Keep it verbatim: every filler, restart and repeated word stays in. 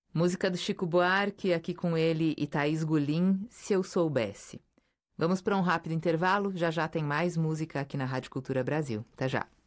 Música do Chico Buarque, aqui com ele e Thaís Gulim, Se Eu Soubesse. Vamos para um rápido intervalo, já já tem mais música aqui na Rádio Cultura Brasil. Até já.